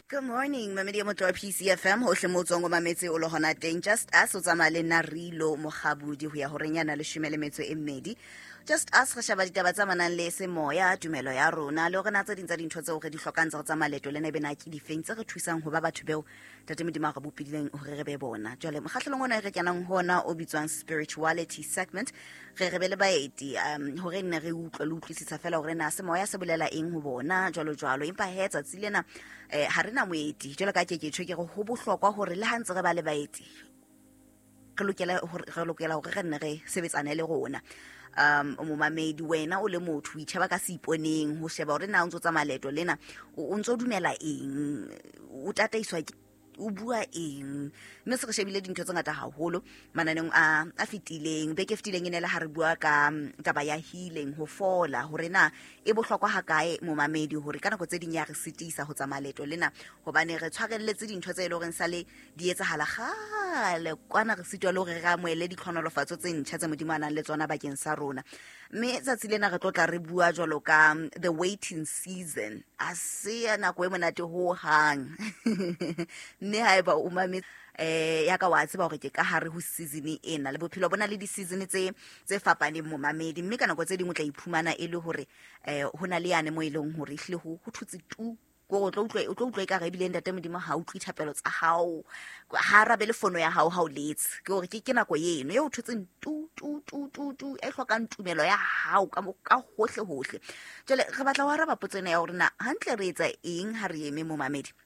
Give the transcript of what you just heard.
Good morning, Mamedi Motor PCFM, hohle motsongo mametse o lo hona teng. Just us o tsamaya le Narilo Mogabudi ho ya ho renyana le shumele metso e mmedi. Just us re shaba ditaba tsa manang le semoya, tumelo ya rona le rena tsa dintsa dintho tseo re di hlokang tsa go tsamaya leto le nebe na ke di feng tse re thusang ho ba batho beo tate modimo ga bopileng hore re be bona. Jwale mokgahlelong ona re kenang hona o bitswang spirituality segment re be le baeti hore nne re utlwe le utlwisisa fela hore na semoya se bolela eng ho bona jwalo jwalo empa he tsatsi lena ha re na moeti jwalo ka ke tshwe ke re ho bohlokwa hore le ha ntse re ba le baeti re lokela hore re nne re sebetsane le rona momamedi wena o le motho o itšheba ka seiponeng ho sheba hore na o ntse o tsamaya leeto lena o ntse o dumela eng o tataiswa o bua eng mme se re shebile dintho tse ngata haholo mananeng a fetileng beke fetileng ene le ha re bua ka taba ya healing ho fola hore na e bohlokwa ha kae momamedi hore ka nako tse ding ya re sitisa ho tsamaya leeto lena hobane re tshwarelletse dintho tse ile hore sale di etsahala gale kwana re sitwa le hore re amoele ditlhonolofatso tse ntšha tse modimo a nang le tsona bakeng sa rona mme tsatsi lena re tlotla re bua jwalo ka the waiting season a se nako e monate ho hang ne haeba o mame ya ka wa tseba hore ke ka hare ho season ena le bophelo bona le di season tse fapaneng mo mamedi mme ka nako tse ding o tla iphumana e le hore ho na le yane mo ileng hore ihle ho thutse tu go tlo utlwa e ka re bile ntate modimo ha utlwi thapelo tsa hao ha rabe le fono ya hao ha o letse ke hore ke nako yeno e o thutseng tu e hlokang tumelo ya hao ka hohle jale re batla wa raba potsena ya hore na hantle re etsa eng ha re eme mo mamedi